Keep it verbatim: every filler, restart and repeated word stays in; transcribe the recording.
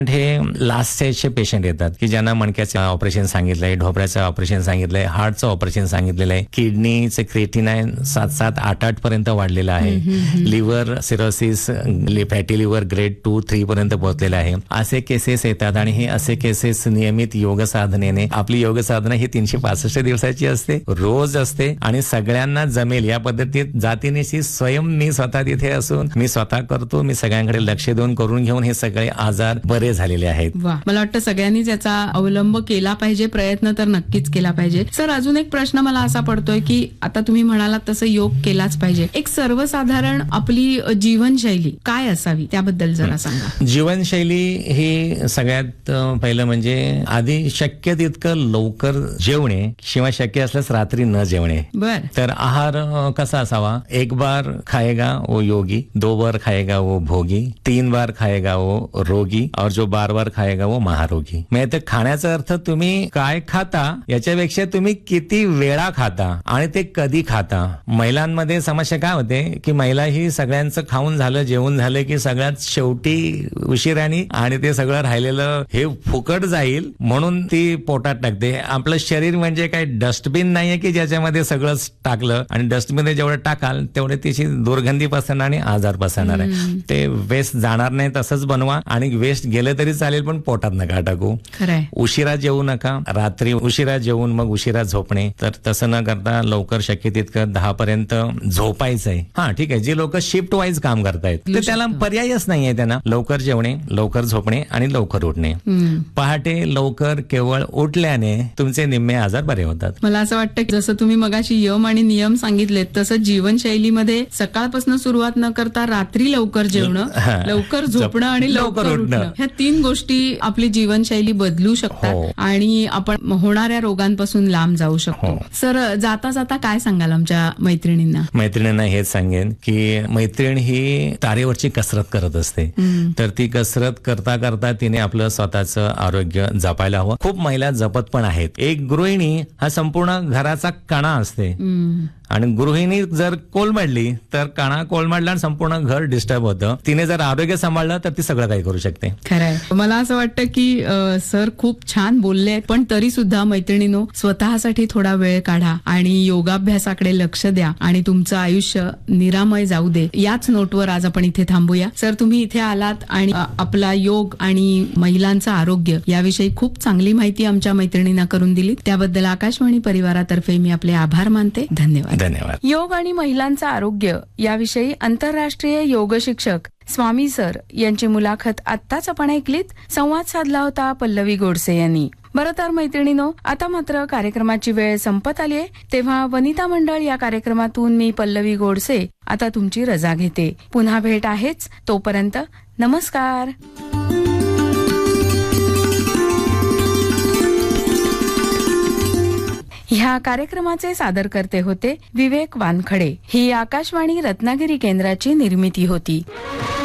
हे last स्टेजचे patient येतात की ज्यांना मणक्याचं ऑपरेशन सांगितलंय, ढोबऱ्याचं ऑपरेशन सांगितलंय, हार्टचं ऑपरेशन सांगितलेलं आहे, किडनीचे क्रिएटिनाइन सात सात आठ आठ पर्यंत वाढलेलं आहे, liver cirrhosis fatty liver grade two three पर्यंत पोहोचलेलं आहे. असे केसेस येतात आणि हे असे केसेस नियमित योग साधनेने, आपली योग साधना ही तीनशे पासष्ट दिवसाची असते, रोज असते आणि सगळ्यांना जमेल या पद्धतीत जातीनिशी स्वयं मी स्वतः तिथे असून मी स्वतः करतो. मी सगळ्यांकडे लक्ष देऊन करून घेऊन हे सगळे आजार बरे झालेले आहेत. वा, मला वाटतं सगळ्यांनीच याचा अवलंब केला पाहिजे, प्रयत्न तर नक्कीच केला पाहिजे. सर, अजून एक प्रश्न मला असा पडतोय की आता तुम्ही म्हणालात तसं योग केलाच पाहिजे, एक सर्वसाधारण आपली जीवनशैली काय असावी त्याबद्दल जरा सांगा. जीवनशैली ही सगळ्यात पहिलं म्हणजे आधी शक्य तितकं लवकर जेवणे किंवा शक्य असल्यास रात्री न जेवणे. बर. तर आहार कसा असावा, एक बार खाएगा वो योगी, दो बार खाएगा वो भोगी, तीन बार खाएगा वो रोगी और जो बार बार खाएगा वो महारोगी. म्हणजे खाण्याचा अर्थ तुम्ही काय खाता याच्यापेक्षा तुम्ही किती वेळा खाता आणि ते कधी खाता. महिलांमध्ये समस्या काय होते की महिला ही सगळ्यांचं खाऊन झालं, जेवण झालं की सगळ्यात शेवटी उशिराणी आणि ते सगळं राहिलेलं हे फुकट जाईल म्हणून ती पोटात टाकते. आपलं शरीर म्हणजे काय डस्टबिन नाहीये की ज्याच्यामध्ये सगळंच टाकलं आणि डस्टबिन जेवढं टाकाल तेवढे तिची दुर्गंधी पसरणार आणि आजार पसरणार आहे. ते वेस्ट जाणार नाही तसंच बनवा आणि वेस्ट गेलं तरी चालेल पण पोटात नका टाकू. खरंय. उशिरा जेवू नका, रात्री उशिरा जेवून मग उशिरा झोपणे. तर तसं न करता लवकर शक्य तितकं दहा पर्यंत झोपायचंय. हा ठीक आहे, जे लोक शिफ्ट वाईज काम करतायत तर त्याला पर्यायच नाहीये, त्यांना लवकर जेवणे, लवकर झोपणे आणि लवकर उठणे. पहाटे लवकर केवळ उठल्याने तुमचे निम्मे आजार बरे होतात. मला असं वाटतं की जसं तुम्ही मगाशी यम आणि नियम सांगितले तसं जीवनशैलीमध्ये सकाळपासून सुरुवात न करता रात्री लवकर जेवणं, लवकर झोपणं आणि लवकर उठणं, ह्या तीन गोष्टी आपली जीवनशैली बदलू शकतात आणि आपण होणाऱ्या रोगांपासून लांब जाऊ शकतो. सर, जाता जाता काय सांगाल आमच्या मैत्रिणींना? मैत्रिणींना हेच सांगेन की मैत्रीण ही तारेवरची कसरत करत असते. तर ती कसरत करता करता तिने आपलं स्वतःचं आरोग्य जपायला हवं. खूप महिला जपत पण आहेत. एक गृहिणी हा संपूर्ण घराचा कणा असते आणि गृहिणी जर कोलमडली तर कणा कोलमडला आणि संपूर्ण घर डिस्टर्ब होतं. तिने जर आरोग्य सांभाळलं तर ती सगळं काही करू शकते. खरंय. मला असं वाटतं की सर खूप छान बोलले, पण तरी सुद्धा मैत्रिणींनो, स्वतःसाठी थोडा वेळ काढा आणि योगाभ्यासाकडे लक्ष द्या आणि तुमचं आयुष्य निरामय जाऊ दे. याच नोटवर आज आपण इथे थांबूया. सर, तुम्ही इथे आलात आणि आपला योग आणि महिलांचं आरोग्य याविषयी खूप चांगली माहिती आमच्या मैत्रिणींना करून दिली. त्याबद्दल आकाशवाणी परिवारातर्फे मी आपले आभार मानते. धन्यवाद. धन्यवाद. योग आणि महिलांचं आरोग्य याविषयी आंतरराष्ट्रीय योग शिक्षक स्वामी सर यांची मुलाखत आत्ताच आपण ऐकलीत. संवाद साधला होता पल्लवी गोडसे यांनी. बरं तर मैत्रिणीनो, आता मात्र कार्यक्रमाची वेळ संपत आली आहे, तेव्हा वनिता मंडळ या कार्यक्रमातून मी पल्लवी गोडसे आता तुमची रजा घेते. पुन्हा भेट आहेच, तोपर्यंत नमस्कार. ह्या कार्यक्रमाचे सादरकर्ते होते विवेक वानखडे. ही आकाशवाणी रत्नागिरी केंद्राची निर्मिती होती.